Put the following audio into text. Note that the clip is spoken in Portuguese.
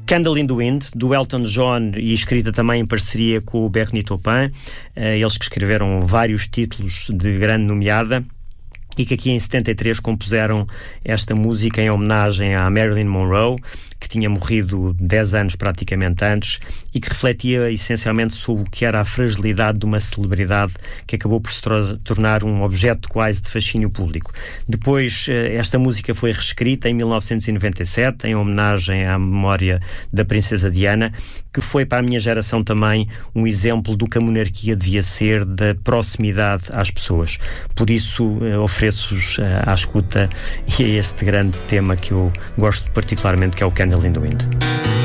Candle in the Wind, do Elton John, e escrita também em parceria com o Bernie Taupin, eles que escreveram vários títulos de grande nomeada, e que aqui em 73 compuseram esta música em homenagem à Marilyn Monroe, que tinha morrido 10 anos praticamente antes, e que refletia essencialmente sobre o que era a fragilidade de uma celebridade que acabou por se tornar um objeto quase de fascínio público. Depois, esta música foi reescrita em 1997, em homenagem à memória da Princesa Diana, que foi para a minha geração também um exemplo do que a monarquia devia ser, da proximidade às pessoas. Por isso, ofereço-vos à escuta e a este grande tema que eu gosto particularmente, que é o Candle in the Wind.